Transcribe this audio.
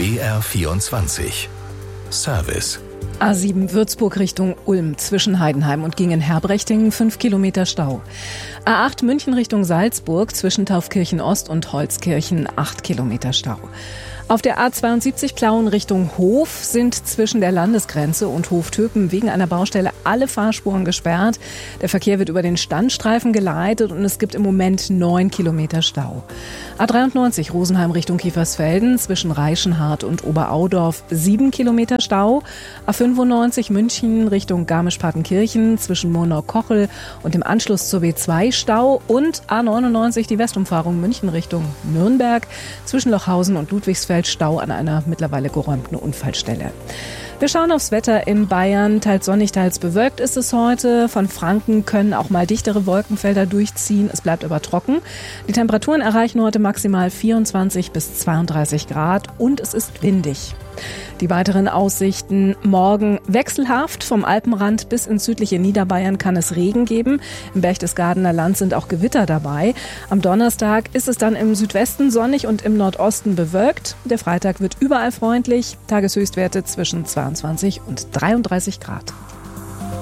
BR24 Service. A7 Würzburg Richtung Ulm zwischen Heidenheim und Gingen-Herbrechtingen 5 Kilometer Stau. A8 München Richtung Salzburg zwischen Taufkirchen Ost und Holzkirchen 8 Kilometer Stau. Auf der A72 Plauen Richtung Hof sind zwischen der Landesgrenze und Hoftöpen wegen einer Baustelle alle Fahrspuren gesperrt. Der Verkehr wird über den Standstreifen geleitet und es gibt im Moment 9 Kilometer Stau. A93 Rosenheim Richtung Kiefersfelden zwischen Reichenhart und Oberaudorf 7 Kilometer Stau. A95 München Richtung Garmisch-Partenkirchen zwischen Murnau-Kochel und dem Anschluss zur B2 Stau. Und A99 die Westumfahrung München Richtung Nürnberg zwischen Lochhausen und Ludwigsfeld Stau an einer mittlerweile geräumten Unfallstelle. Wir schauen aufs Wetter in Bayern. Teils sonnig, teils bewölkt ist es heute. Von Franken können auch mal dichtere Wolkenfelder durchziehen. Es bleibt aber trocken. Die Temperaturen erreichen heute maximal 24 bis 32 Grad und es ist windig. Die weiteren Aussichten: morgen wechselhaft. Vom Alpenrand bis ins südliche Niederbayern kann es Regen geben. Im Berchtesgadener Land sind auch Gewitter dabei. Am Donnerstag ist es dann im Südwesten sonnig und im Nordosten bewölkt. Der Freitag wird überall freundlich. Tageshöchstwerte zwischen 22 und 33 Grad.